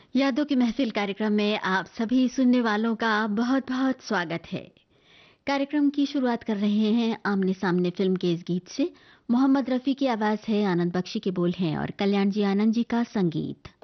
यादों की महफिल कार्यक्रम में आप सभी सुनने वालों का बहुत-बहुत स्वागत है। कार्यक्रम की शुरुआत कर रहे हैं आमने सामने फिल्म के इस गीत से। मोहम्मद रफी की आवाज है, आनंद बख्शी के बोल हैं और कल्याण जी आनंद जी का संगीत।